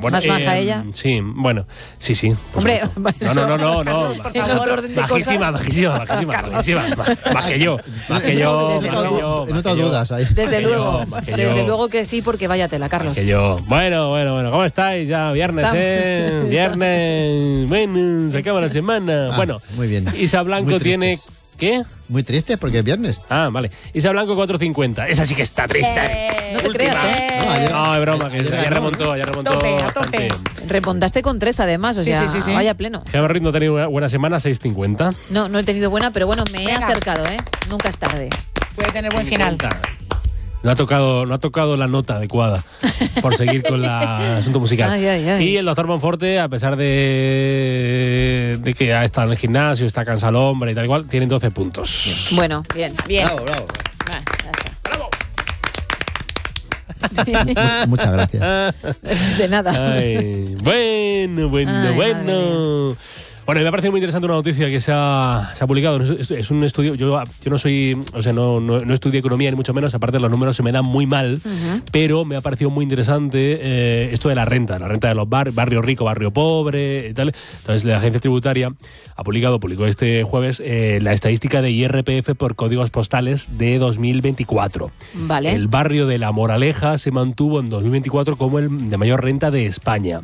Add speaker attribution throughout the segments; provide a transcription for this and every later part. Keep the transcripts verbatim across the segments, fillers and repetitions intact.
Speaker 1: Bueno,
Speaker 2: ¿Más baja
Speaker 1: eh,
Speaker 2: ella?
Speaker 1: Sí, bueno, sí, sí.
Speaker 2: Hombre,
Speaker 1: no, no, no, no, no.
Speaker 2: Carlos, en otro orden de
Speaker 1: Bajísima,
Speaker 2: cosas.
Speaker 1: bajísima, bajísima, bajísima. Más, más que yo, más que yo,
Speaker 3: He
Speaker 1: más que yo.
Speaker 3: notado- he notado dudas ahí.
Speaker 2: Desde luego,
Speaker 1: yo, más que
Speaker 2: desde
Speaker 1: yo.
Speaker 2: luego que sí, porque vaya tela, Carlos.
Speaker 1: Que yo. Bueno, bueno, bueno. ¿Cómo estáis? Ya viernes,
Speaker 2: Estamos.
Speaker 1: ¿eh? Viernes. Bueno, se acaba la semana.
Speaker 3: Ah,
Speaker 1: bueno,
Speaker 3: muy bien.
Speaker 1: Isa Blanco
Speaker 3: Muy
Speaker 1: tiene.
Speaker 3: tristes.
Speaker 1: ¿Qué?
Speaker 3: Muy triste porque es viernes.
Speaker 1: Ah, vale. Isa Blanco cuatro cincuenta. Esa sí que está triste.
Speaker 2: No te
Speaker 1: Última.
Speaker 2: creas, ¿eh?
Speaker 3: No, ayer-
Speaker 1: No, es broma, que
Speaker 3: ayer
Speaker 1: ya
Speaker 3: ganó,
Speaker 1: remontó, ya remontó
Speaker 4: Tope, a
Speaker 1: bastante.
Speaker 4: tope.
Speaker 2: Remontaste con tres, además, o
Speaker 4: Sí,
Speaker 2: sea,
Speaker 4: sí, sí, sí.
Speaker 2: vaya pleno.
Speaker 1: Gemma Ruiz no ha tenido una buena semana, seis cincuenta.
Speaker 2: No, no he tenido buena, pero bueno, me he
Speaker 4: Venga.
Speaker 2: acercado, ¿eh? Nunca es tarde.
Speaker 4: Puede tener buen final.
Speaker 1: No ha tocado, no ha tocado la nota adecuada por seguir con la- el asunto musical.
Speaker 2: Ay, ay, ay.
Speaker 1: Y el doctor Monforte, a pesar de, de que ha estado en el gimnasio, está cansado el hombre y tal igual, tiene doce puntos.
Speaker 2: Bueno, bien.
Speaker 4: Bien.
Speaker 3: Bravo, bravo.
Speaker 2: Ah,
Speaker 3: Mu- Muchas gracias.
Speaker 2: ya está. De nada.
Speaker 1: Ay, bueno, bueno,
Speaker 2: Ay, madre
Speaker 1: bueno. Bueno, me ha parecido muy interesante una noticia que se ha, se ha publicado. Es, es un estudio. Yo, yo no soy. O sea, no, no, no estudié economía ni mucho menos. Aparte, los números se me dan muy mal.
Speaker 2: Ujú.
Speaker 1: Pero me ha parecido muy interesante eh, esto de la renta. La renta de los bar, barrio rico, barrio pobre y tal. Entonces, la agencia tributaria ha publicado, publicó este jueves, eh, la estadística de I R P F por códigos postales de dos mil veinticuatro.
Speaker 2: Vale.
Speaker 1: El barrio de La Moraleja se mantuvo en dos mil veinticuatro como el de mayor renta de España.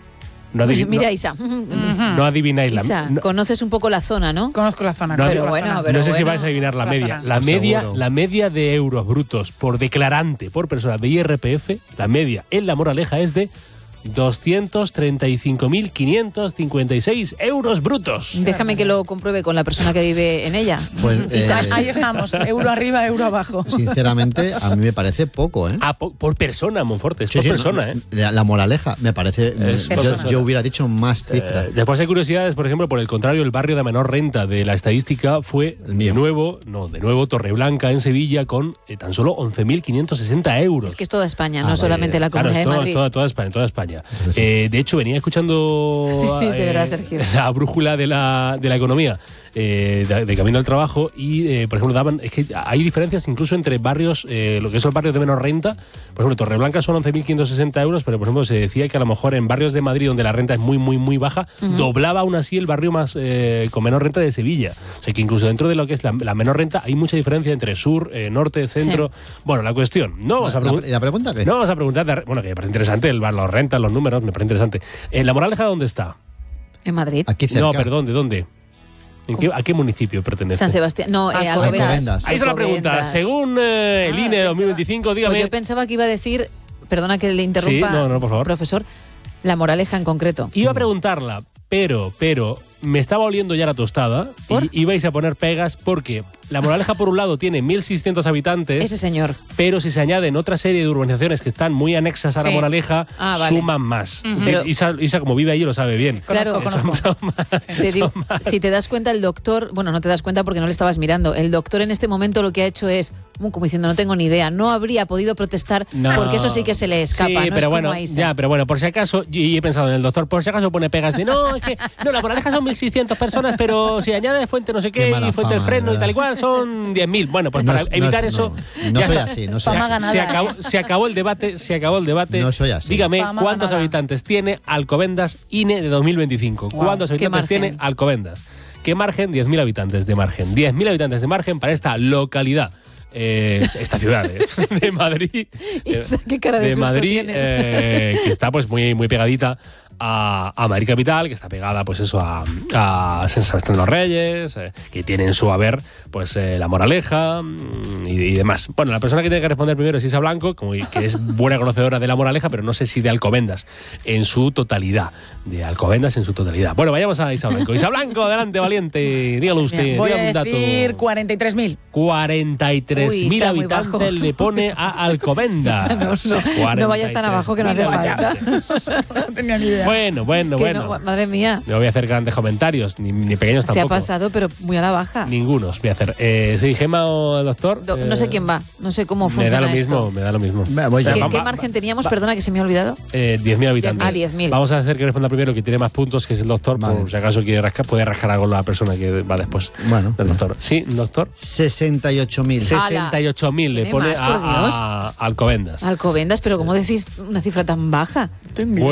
Speaker 1: No, adiv-
Speaker 2: Mira,
Speaker 1: no-
Speaker 2: Isa.
Speaker 1: no adivináis la
Speaker 2: Isa,
Speaker 1: no,
Speaker 2: conoces un poco la zona, ¿no?
Speaker 4: Conozco la zona.
Speaker 1: No,
Speaker 4: conozco
Speaker 2: pero
Speaker 4: la
Speaker 2: bueno,
Speaker 4: zona.
Speaker 2: pero
Speaker 1: no sé si
Speaker 2: bueno.
Speaker 1: vais a adivinar la
Speaker 4: La
Speaker 1: media.
Speaker 4: zona.
Speaker 1: La
Speaker 3: Lo
Speaker 1: media,
Speaker 3: seguro.
Speaker 1: la media de euros brutos por declarante por persona de I R P F, la media en La Moraleja es de doscientos treinta y cinco mil quinientos cincuenta y seis euros brutos.
Speaker 2: Déjame que lo compruebe con la persona que vive en ella.
Speaker 3: Pues,
Speaker 2: Isa,
Speaker 3: eh,
Speaker 4: Ahí estamos, euro arriba, euro abajo.
Speaker 3: Sinceramente, a mí me parece poco, ¿eh?
Speaker 1: Ah, po- por persona, Monforte, es
Speaker 3: Sí,
Speaker 1: por
Speaker 3: sí,
Speaker 1: persona,
Speaker 3: no,
Speaker 1: ¿eh?
Speaker 3: La, la moraleja, me parece.
Speaker 1: Es
Speaker 3: yo,
Speaker 1: persona.
Speaker 3: yo hubiera dicho más cifras.
Speaker 1: Eh, después hay curiosidades, por ejemplo, por el contrario, el barrio de menor renta de la estadística fue
Speaker 3: El mío.
Speaker 1: de nuevo, no, de nuevo Torreblanca en Sevilla con eh, tan solo once mil quinientos sesenta euros.
Speaker 2: es que es toda España,
Speaker 3: Ah,
Speaker 2: no
Speaker 3: vale.
Speaker 2: solamente la
Speaker 1: Claro,
Speaker 2: Comunidad
Speaker 1: es todo-
Speaker 2: de Madrid.
Speaker 1: Toda, toda España, toda España.
Speaker 3: Entonces, sí.
Speaker 1: Eh, de hecho, venía escuchando
Speaker 2: De
Speaker 1: eh,
Speaker 2: verdad, Sergio.
Speaker 1: la brújula de la, de la economía eh, de, de camino al trabajo y, eh, por ejemplo, daban es que hay diferencias incluso entre barrios, eh, lo que son barrios de menor renta. Por ejemplo, Torreblanca son once mil quinientos sesenta euros, pero, por ejemplo, se decía que a lo mejor en barrios de Madrid donde la renta es muy, muy, muy baja, doblaba aún así el barrio más eh, con menor renta de Sevilla. O sea, que incluso dentro de lo que es la, la menor renta hay mucha diferencia entre sur, eh, norte, centro. Bueno, la cuestión, no vamos a
Speaker 3: ¿La,
Speaker 1: preguntar.
Speaker 3: la pregunta qué?
Speaker 1: No vamos a preguntar, de- bueno, que me parece interesante, el, las rentas, los números, me parece interesante. Eh, ¿La Moraleja dónde está?
Speaker 2: En Madrid.
Speaker 3: Aquí cerca.
Speaker 1: No, perdón, ¿de dónde? ¿En qué, ¿A qué municipio pertenece?
Speaker 2: San Sebastián. No, eh,
Speaker 4: Alcobendas.
Speaker 2: Alcobendas.
Speaker 1: Ahí está la pregunta.
Speaker 2: Alcobendas.
Speaker 1: Según eh, el
Speaker 4: Ah,
Speaker 1: I N E dos mil veinticinco, dígame.
Speaker 2: Pues yo pensaba que iba a decir, perdona que le interrumpa,
Speaker 1: Sí, no, no, por favor.
Speaker 2: profesor, La Moraleja en concreto.
Speaker 1: Iba a preguntarla, pero, pero, me estaba oliendo ya la tostada
Speaker 2: ¿Por?
Speaker 1: y ibais a poner pegas porque La Moraleja, por un lado, tiene mil seiscientos habitantes.
Speaker 2: Ese señor.
Speaker 1: Pero si se añaden otra serie de urbanizaciones que están muy anexas a La
Speaker 4: Sí.
Speaker 1: Moraleja,
Speaker 2: Ah, vale.
Speaker 1: suman más.
Speaker 2: Pero-
Speaker 1: Isa, Isa, como vive allí, lo sabe bien.
Speaker 2: Claro,
Speaker 4: Conozco, conozco.
Speaker 1: Son más-
Speaker 2: Te digo, si te das cuenta, el doctor, bueno, no te das cuenta porque no le estabas mirando. El doctor en este momento lo que ha hecho es, como diciendo, no tengo ni idea, no habría podido protestar
Speaker 1: No.
Speaker 2: porque eso sí que se le escapa.
Speaker 1: Sí,
Speaker 2: no
Speaker 1: pero
Speaker 2: es
Speaker 1: bueno,
Speaker 2: como a Isa.
Speaker 1: ya, pero bueno, por si acaso, y y he pensado en el doctor, por si acaso pone pegas de no, es que no, La Moraleja son mil seiscientas personas, pero si añade Fuente no sé
Speaker 3: Qué
Speaker 1: qué,
Speaker 3: mala
Speaker 1: y Fuente del
Speaker 3: fama,
Speaker 1: Freno y
Speaker 3: ¿verdad?
Speaker 1: tal y cual, son diez mil. Bueno, pues
Speaker 3: No
Speaker 1: para
Speaker 3: es- no
Speaker 1: evitar
Speaker 3: es-
Speaker 1: eso.
Speaker 3: no, no
Speaker 1: ya
Speaker 3: soy
Speaker 1: está.
Speaker 3: así, no soy
Speaker 4: Fama
Speaker 3: así.
Speaker 4: ganada.
Speaker 1: Se acabó, se acabó el debate, se acabó el debate.
Speaker 3: No soy así.
Speaker 1: Dígame,
Speaker 4: Fama
Speaker 1: ¿cuántos
Speaker 4: ganada.
Speaker 1: habitantes tiene Alcobendas I N E de dos mil veinticinco?
Speaker 4: Wow.
Speaker 1: ¿Cuántos
Speaker 2: ¿Qué
Speaker 1: habitantes
Speaker 2: margen?
Speaker 1: tiene Alcobendas? ¿Qué margen? diez mil habitantes de margen. diez mil habitantes de margen para esta localidad. Eh, esta ciudad eh, de Madrid.
Speaker 2: Isa, qué cara de
Speaker 1: de
Speaker 2: susto
Speaker 1: Madrid,
Speaker 2: tienes.
Speaker 1: eh, que está pues muy, muy pegadita a, a Madrid Capital, que está pegada pues eso a, a San Sebastián de los Reyes, eh, que tiene en su haber pues eh, La Moraleja mm, y, y demás. Bueno, la persona que tiene que responder primero es Isa Blanco, como que es buena conocedora de La Moraleja, pero no sé si de Alcobendas en su totalidad. De Alcobendas en su totalidad. Bueno, vayamos a Isa Blanco. Isa Blanco, adelante, valiente. Dígalo usted.
Speaker 4: Voy
Speaker 1: dígame
Speaker 4: a
Speaker 1: un dato.
Speaker 4: decir cuarenta y tres mil.
Speaker 1: cuarenta y tres
Speaker 2: Uy,
Speaker 1: mil
Speaker 2: Isa, muy bajo.
Speaker 1: habitantes le pone a Alcobendas.
Speaker 2: No, no, no vayas tan abajo que no hace falta.
Speaker 4: No tenía ni idea.
Speaker 1: Bueno, bueno,
Speaker 2: Que
Speaker 1: bueno.
Speaker 2: no, madre mía,
Speaker 1: No voy a hacer grandes comentarios, ni, ni pequeños
Speaker 2: se ha
Speaker 1: tampoco.
Speaker 2: pasado, pero muy a la baja.
Speaker 1: Ningunos voy a hacer. Eh, ¿Soy Gema o el doctor?
Speaker 2: Do- no sé
Speaker 1: Eh,
Speaker 2: quién va, no sé cómo
Speaker 1: Me
Speaker 2: funciona
Speaker 1: da lo mismo,
Speaker 2: esto.
Speaker 1: me da lo mismo.
Speaker 3: Va, voy yo.
Speaker 1: Venga,
Speaker 2: ¿Qué,
Speaker 1: vamos,
Speaker 2: qué
Speaker 1: va-
Speaker 2: margen teníamos?
Speaker 1: va-
Speaker 2: Perdona, que se me ha olvidado.
Speaker 1: Eh, diez mil habitantes.
Speaker 2: Ah, diez mil.
Speaker 1: Vamos a hacer que responda primero el que tiene más puntos, que es el doctor,
Speaker 3: Vale.
Speaker 1: por si acaso quiere rascar, puede rascar algo la persona que va después
Speaker 3: Bueno.
Speaker 1: del doctor. Sí, doctor.
Speaker 3: sesenta y ocho mil.
Speaker 2: Sí.
Speaker 1: sesenta y ocho mil le
Speaker 2: ¿Tiene
Speaker 1: pone
Speaker 2: más, por
Speaker 1: a,
Speaker 2: Dios?
Speaker 1: a- a Alcobendas.
Speaker 2: Alcobendas, pero ¿cómo decís una cifra tan baja?
Speaker 4: Tengo